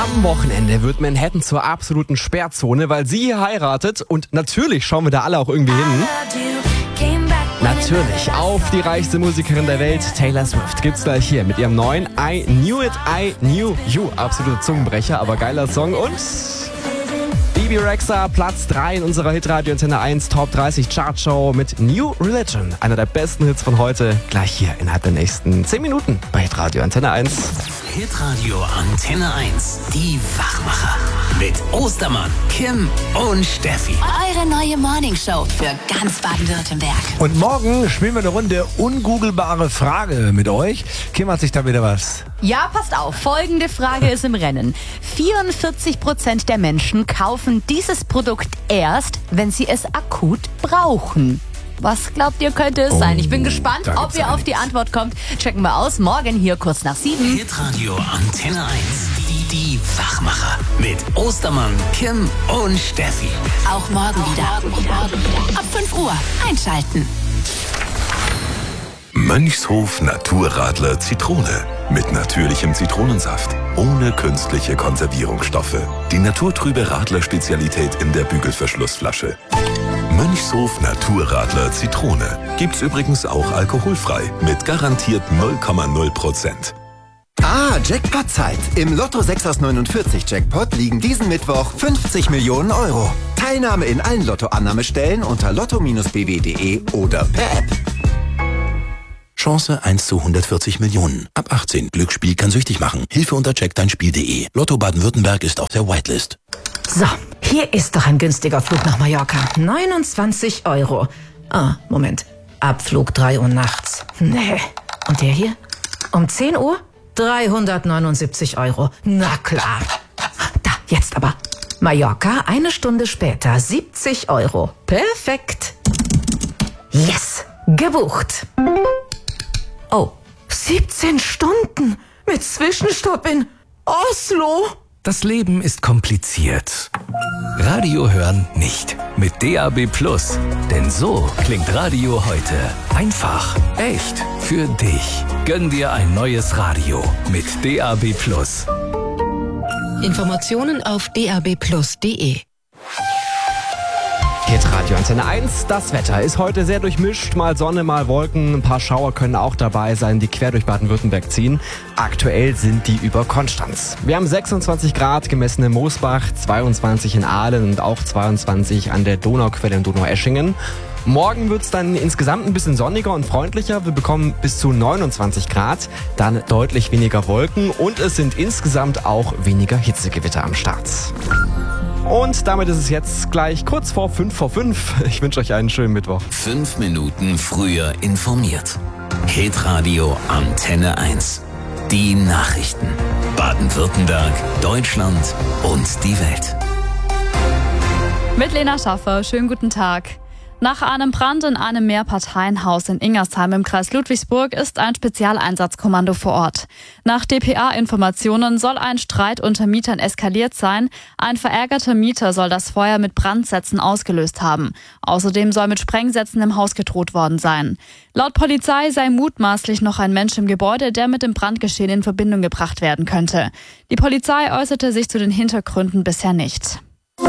Am Wochenende wird Manhattan zur absoluten Sperrzone, weil sie hier heiratet. Und natürlich schauen wir da alle auch irgendwie hin. Natürlich auf die reichste Musikerin der Welt, Taylor Swift, gibt's gleich hier mit ihrem neuen I Knew It, I Knew You. Absoluter Zungenbrecher, aber geiler Song. Und Bebe Rexha, Platz 3 in unserer Hitradio Antenne 1 Top 30 Chartshow mit New Religion. Einer der besten Hits von heute, gleich hier innerhalb der nächsten 10 Minuten bei Hitradio Antenne 1. Hitradio Antenne 1, die Wachmacher. Mit Ostermann, Kim und Steffi. Eure neue Morningshow für ganz Baden-Württemberg. Und morgen spielen wir eine Runde ungoogelbare Frage mit euch. Kim, hat sich da wieder was? Ja, passt auf. Folgende Frage ist im Rennen. 44% der Menschen kaufen dieses Produkt erst, wenn sie es akut brauchen. Was glaubt ihr, könnte es sein? Ich bin gespannt, ob ihr auf die Antwort kommt. Checken wir aus. Morgen hier kurz nach 7. Hitradio Antenne 1, die Wachmacher. Mit Ostermann, Kim und Steffi. Auch morgen wieder. Ab 5 Uhr einschalten. Mönchshof Naturradler Zitrone. Mit natürlichem Zitronensaft. Ohne künstliche Konservierungsstoffe. Die naturtrübe Radler-Spezialität in der Bügelverschlussflasche. Mönchshof Naturradler Zitrone. Gibt's übrigens auch alkoholfrei. Mit garantiert 0,0%. Jackpot-Zeit. Im Lotto 6 aus 49 Jackpot liegen diesen Mittwoch 50 Millionen Euro. Teilnahme in allen Lottoannahmestellen unter lotto-bw.de oder per App. Chance 1 zu 140 Millionen. Ab 18. Glücksspiel kann süchtig machen. Hilfe unter checkdeinspiel.de. Lotto Baden-Württemberg ist auf der Whitelist. So, hier ist doch ein günstiger Flug nach Mallorca. 29 Euro. Moment. Abflug 3 Uhr nachts. Nee. Und der hier? Um 10 Uhr? 379 Euro. Na klar. Da, jetzt aber. Mallorca, 1 Stunde später. 70 Euro. Perfekt. Yes. Gebucht. Oh, 17 Stunden mit Zwischenstopp in Oslo. Das Leben ist kompliziert. Radio hören nicht. Mit DAB+. Denn so klingt Radio heute. Einfach, echt, für dich. Gönn dir ein neues Radio mit DAB+. Informationen auf dabplus.de. Hitradio Antenne 1, das Wetter ist heute sehr durchmischt, mal Sonne, mal Wolken, ein paar Schauer können auch dabei sein, die quer durch Baden-Württemberg ziehen. Aktuell sind die über Konstanz. Wir haben 26 Grad gemessen in Moosbach, 22 in Aalen und auch 22 an der Donauquelle in Donaueschingen. Morgen wird es dann insgesamt ein bisschen sonniger und freundlicher. Wir bekommen bis zu 29 Grad, dann deutlich weniger Wolken und es sind insgesamt auch weniger Hitzegewitter am Start. Und damit ist es jetzt gleich kurz vor 5:05. Ich wünsche euch einen schönen Mittwoch. 5 Minuten früher informiert. Hitradio Antenne 1. Die Nachrichten. Baden-Württemberg, Deutschland und die Welt. Mit Lena Schaffer. Schönen guten Tag. Nach einem Brand in einem Mehrparteienhaus in Ingersheim im Kreis Ludwigsburg ist ein Spezialeinsatzkommando vor Ort. Nach dpa-Informationen soll ein Streit unter Mietern eskaliert sein. Ein verärgerter Mieter soll das Feuer mit Brandsätzen ausgelöst haben. Außerdem soll mit Sprengsätzen im Haus gedroht worden sein. Laut Polizei sei mutmaßlich noch ein Mensch im Gebäude, der mit dem Brandgeschehen in Verbindung gebracht werden könnte. Die Polizei äußerte sich zu den Hintergründen bisher nicht.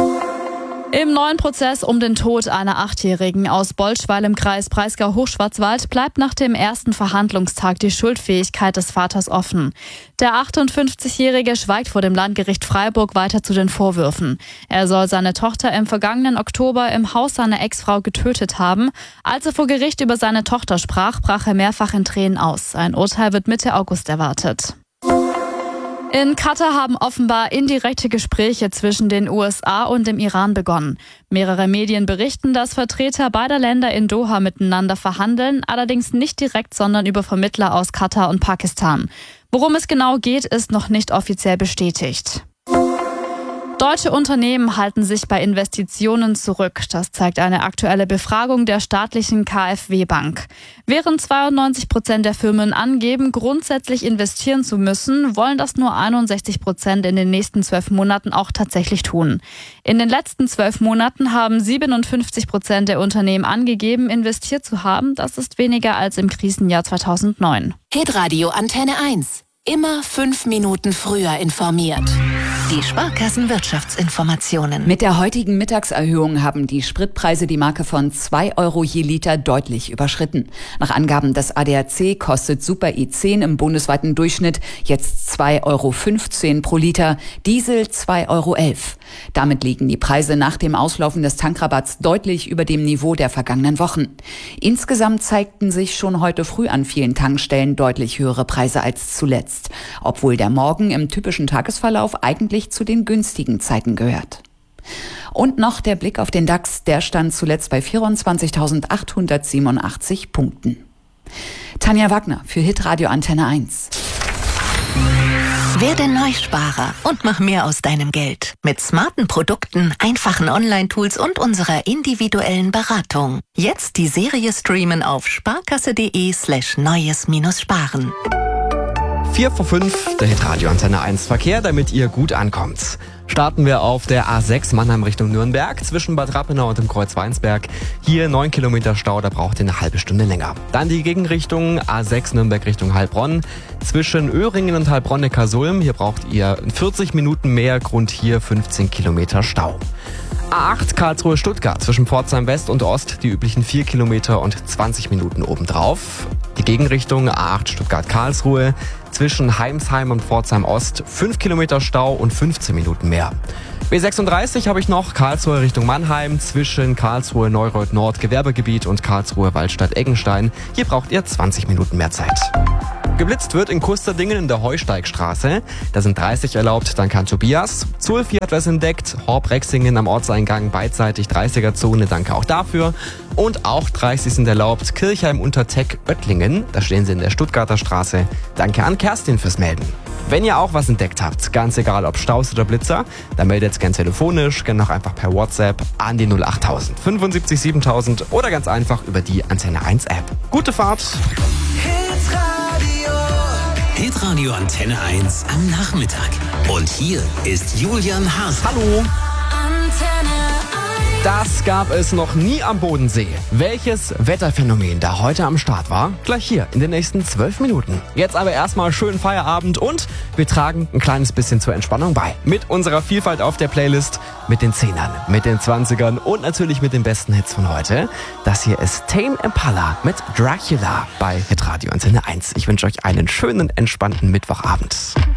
Im neuen Prozess um den Tod einer 8-Jährigen aus Bolschweil im Kreis Breisgau-Hochschwarzwald bleibt nach dem ersten Verhandlungstag die Schuldfähigkeit des Vaters offen. Der 58-Jährige schweigt vor dem Landgericht Freiburg weiter zu den Vorwürfen. Er soll seine Tochter im vergangenen Oktober im Haus seiner Ex-Frau getötet haben. Als er vor Gericht über seine Tochter sprach, brach er mehrfach in Tränen aus. Ein Urteil wird Mitte August erwartet. In Katar haben offenbar indirekte Gespräche zwischen den USA und dem Iran begonnen. Mehrere Medien berichten, dass Vertreter beider Länder in Doha miteinander verhandeln, allerdings nicht direkt, sondern über Vermittler aus Katar und Pakistan. Worum es genau geht, ist noch nicht offiziell bestätigt. Deutsche Unternehmen halten sich bei Investitionen zurück. Das zeigt eine aktuelle Befragung der staatlichen KfW-Bank. Während 92% der Firmen angeben, grundsätzlich investieren zu müssen, wollen das nur 61% in den nächsten 12 Monaten auch tatsächlich tun. In den letzten 12 Monaten haben 57% der Unternehmen angegeben, investiert zu haben. Das ist weniger als im Krisenjahr 2009. Hitradio Antenne 1. Immer 5 Minuten früher informiert. Die Sparkassen-Wirtschaftsinformationen. Mit der heutigen Mittagserhöhung haben die Spritpreise die Marke von 2 Euro je Liter deutlich überschritten. Nach Angaben des ADAC kostet Super E10 im bundesweiten Durchschnitt jetzt 2,15 Euro pro Liter, Diesel 2,11 Euro. Damit liegen die Preise nach dem Auslaufen des Tankrabatts deutlich über dem Niveau der vergangenen Wochen. Insgesamt zeigten sich schon heute früh an vielen Tankstellen deutlich höhere Preise als zuletzt, obwohl der Morgen im typischen Tagesverlauf eigentlich zu den günstigen Zeiten gehört. Und noch der Blick auf den DAX, der stand zuletzt bei 24.887 Punkten. Tanja Wagner für Hitradio Antenne 1. Werde Neusparer und mach mehr aus deinem Geld. Mit smarten Produkten, einfachen Online-Tools und unserer individuellen Beratung. Jetzt die Serie streamen auf sparkasse.de/neues-sparen. 4 vor 5, der Hitradio Antenne 1 Verkehr, damit ihr gut ankommt. Starten wir auf der A6 Mannheim Richtung Nürnberg zwischen Bad Rappenau und dem Kreuz Weinsberg. Hier 9 Kilometer Stau, da braucht ihr eine halbe Stunde länger. Dann die Gegenrichtung A6 Nürnberg Richtung Heilbronn. Zwischen Öhringen und Heilbronn-Neckarsulm, hier braucht ihr 40 Minuten mehr, Grund hier 15 Kilometer Stau. A8 Karlsruhe-Stuttgart zwischen Pforzheim West und Ost, die üblichen 4 Kilometer und 20 Minuten obendrauf. Die Gegenrichtung A8 Stuttgart-Karlsruhe zwischen Heimsheim und Pforzheim Ost 5 Kilometer Stau und 15 Minuten mehr. B36 habe ich noch, Karlsruhe Richtung Mannheim zwischen Karlsruhe Neureuth Nord Gewerbegebiet und Karlsruhe Waldstadt Eggenstein. Hier braucht ihr 20 Minuten mehr Zeit. Geblitzt wird in Kusterdingen in der Heusteigstraße. Da sind 30 erlaubt, dann kann Tobias. Zulfi hat was entdeckt. Horb-Rexingen am Ortseingang beidseitig 30er-Zone, danke auch dafür. Und auch 30 sind erlaubt. Kirchheim unter Teck-Oettlingen, da stehen sie in der Stuttgarter Straße. Danke an Kerstin fürs Melden. Wenn ihr auch was entdeckt habt, ganz egal ob Staus oder Blitzer, dann meldet gern telefonisch, gern auch einfach per WhatsApp an die 08000 75 7000 oder ganz einfach über die Antenne 1 App. Gute Fahrt! Hitradio Antenne 1 am Nachmittag. Und hier ist Julian Haas. Hallo! Das gab es noch nie am Bodensee. Welches Wetterphänomen da heute am Start war? Gleich hier in den nächsten 12 Minuten. Jetzt aber erstmal schönen Feierabend und wir tragen ein kleines bisschen zur Entspannung bei. Mit unserer Vielfalt auf der Playlist, mit den 10ern, mit den 20ern und natürlich mit den besten Hits von heute. Das hier ist Tame Impala mit Dracula bei Hitradio Antenne 1. Ich wünsche euch einen schönen, entspannten Mittwochabend.